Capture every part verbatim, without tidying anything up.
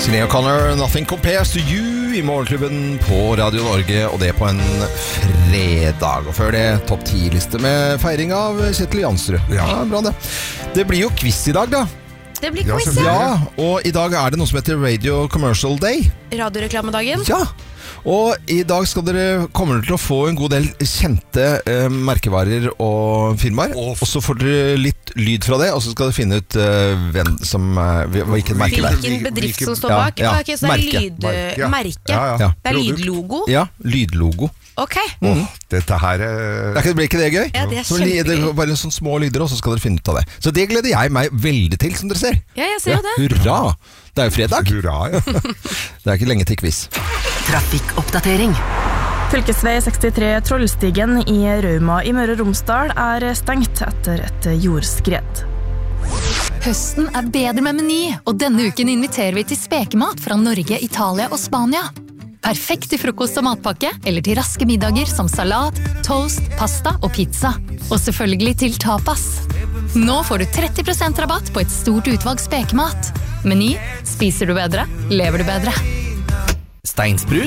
Sinéad O'Connor, Nothing Compares to You i Morgenklubben på Radio Norge, og det på en fredag. Og før det, topp ti-liste med feiring av Kjetil Jansrud. Ja. Ja, bra det. Det blir jo quiz i dag, da. Det blir quiz, ja. Ja, og i dag er det noe som heter Radio Commercial Day. Radioreklamedagen. Ja. Og i dag skal dere komme til å få en god del kjente eh, merkevarer og firmaer. Og så får dere litt lyd fra det, og så skal dere finne ut eh, hvem som eh, hvilken merke. Hvilken bedrift som står bak. Ja, ja. Okay, så det er merke. lyd, merke. merke. Ja, ja. Det er lydlogo. Ja, lydlogo. Ok. Mm. Oh, dette her er... Det blir ikke det gøy? Ja, det er så kjempegøy. Det er bare sånne små lyder, og så skal dere finne ut av det. Så det gleder jeg meg veldig til, som dere ser. Ja, jeg ser jo det. Hurra! Det er jo fredag. Hurra, ja. Det er ikke lenge til quiz. Trafikkoppdatering. Fylkesvei sekstitre Trollstigen i Rauma i Møre og Romsdal er stengt etter et jordskred. Høsten er bedre med Meny, og denne uken inviterer vi til spekemat fra Norge, Italia og Spania. Perfekt til frokost og matpakke, eller til raske middager som salat, toast, pasta og pizza. Og selvfølgelig til tapas. Nå får du tretti prosent rabatt på et stort utvalg spekemat. Meny, spiser du bedre, lever du bedre. Steinsprut,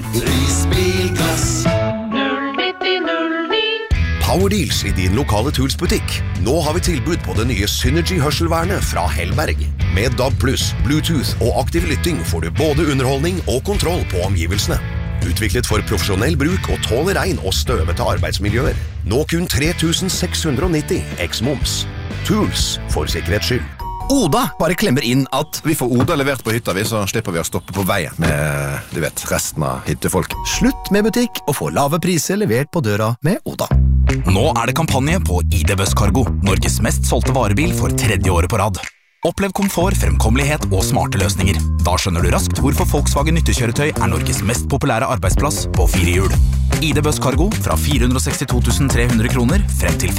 Powerdeals i din lokale Tools-butikk. Nå har vi tilbud på det nye Synergy-hørselvernet fra Hellberg. Med D A B pluss, Bluetooth og aktiv lytting får du både underholdning og kontroll på omgivelsene. Utviklet for profesjonell bruk og tåler regn og støvete arbeidsmiljøer. Nå kun tre tusen seks hundre nitti eks-moms. Tools for sikkerhets skyld. Oda bare klemmer inn at vi får Oda levert på hytta, vi, så slipper vi å stoppe på veien med, du vet, resten av hyttefolk. Slutt med butikk og få lave priser levert på døra med Oda. Nå er det kampanje på I D Buss Cargo, Norges mest solgte varebil for tredje året på rad. Opplev komfort, fremkommelighet og smarte løsninger. Da skjønner du raskt hvorfor Volkswagen nyttekjøretøy er Norges mest populære arbeidsplass på fire hjul. I D Buss Cargo fra fire hundre og sekstito tusen tre hundre kroner frem til